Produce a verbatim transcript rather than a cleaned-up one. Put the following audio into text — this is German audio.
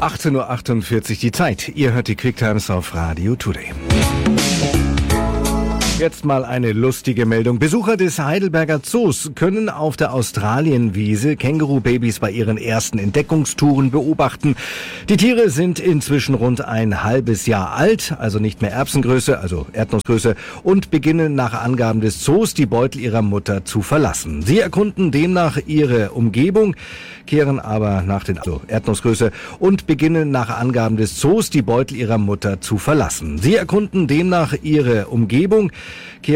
achtzehn Uhr achtundvierzig die Zeit. Ihr hört die Quicktimes auf Radio Today. Jetzt mal eine lustige Meldung. Besucher des Heidelberger Zoos können auf der Australienwiese Kängurubabys bei ihren ersten Entdeckungstouren beobachten. Die Tiere sind inzwischen rund ein halbes Jahr alt, also nicht mehr Erbsengröße, also Erdnussgröße, und beginnen nach Angaben des Zoos die Beutel ihrer Mutter zu verlassen. Sie erkunden demnach ihre Umgebung, kehren aber nach den also Erdnussgröße und beginnen nach Angaben des Zoos die Beutel ihrer Mutter zu verlassen. Sie erkunden demnach ihre Umgebung,